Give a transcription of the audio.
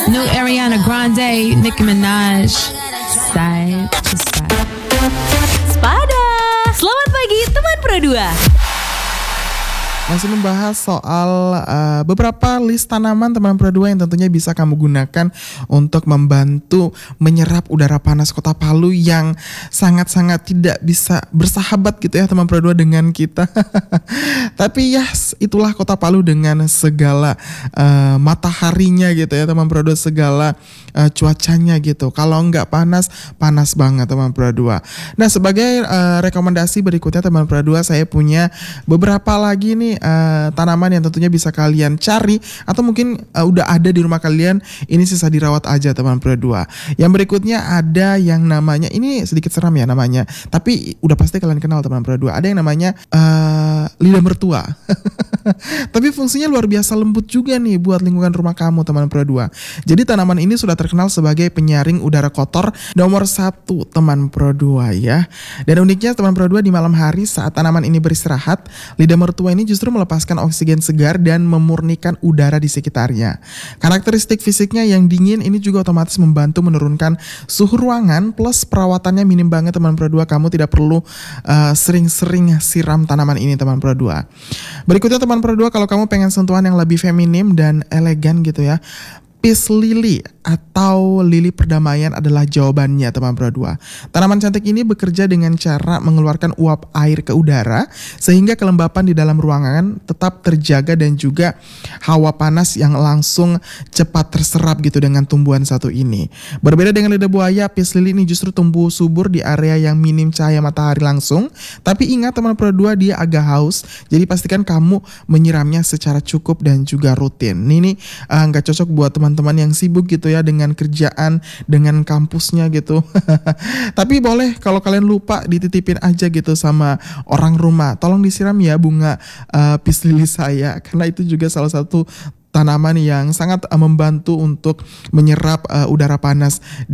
New Ariana Grande, Nicki Minaj, side to side. Spada, selamat pagi teman Pro 2. Masih membahas soal beberapa list tanaman teman Pro 2 yang tentunya bisa kamu gunakan untuk membantu menyerap udara panas kota Palu yang sangat-sangat tidak bisa bersahabat gitu ya teman Pro 2 dengan kita. Tapi ya itulah kota Palu dengan segala mataharinya gitu ya teman Pro 2, segala cuacanya gitu. Kalau nggak panas, panas banget teman Pro 2. Nah sebagai rekomendasi berikutnya teman Pro 2, saya punya beberapa lagi nih tanaman yang tentunya bisa kalian cari atau mungkin udah ada di rumah kalian, ini sisa dirawat aja teman Pro 2. Yang berikutnya ada yang namanya, ini sedikit seram ya namanya, tapi udah pasti kalian kenal teman Pro 2. Ada yang namanya lidah mertua. Tapi fungsinya luar biasa lembut juga nih buat lingkungan rumah kamu teman Pro 2. Jadi tanaman ini sudah terkenal sebagai penyaring udara kotor nomor 1 teman Pro 2 ya. Dan uniknya teman Pro 2, di malam hari saat tanaman ini beristirahat, lidah mertua ini justru melepaskan oksigen segar dan memurnikan udara di sekitarnya. Karakteristik fisiknya yang dingin ini juga otomatis membantu menurunkan suhu ruangan, plus perawatannya minim banget teman Pro 2. Kamu tidak perlu sering-sering siram tanaman ini teman Pro 2. Berikutnya teman Pro 2, kalau kamu pengen sentuhan yang lebih feminim dan elegan gitu ya, Peace Lily atau lili perdamaian adalah jawabannya teman Pro 2. Tanaman cantik ini bekerja dengan cara mengeluarkan uap air ke udara sehingga kelembapan di dalam ruangan tetap terjaga dan juga hawa panas yang langsung cepat terserap gitu dengan tumbuhan satu ini. Berbeda dengan lidah buaya, Peace Lily ini justru tumbuh subur di area yang minim cahaya matahari langsung. Tapi ingat teman Pro 2, dia agak haus, jadi pastikan kamu menyiramnya secara cukup dan juga rutin. Ini nggak cocok buat teman-teman yang sibuk gitu ya dengan kerjaan, dengan kampusnya gitu. Tapi boleh kalau kalian lupa, dititipin aja gitu sama orang rumah. Tolong disiram ya bunga Peace Lily saya, karena itu juga salah satu tanaman yang sangat membantu untuk menyerap udara panas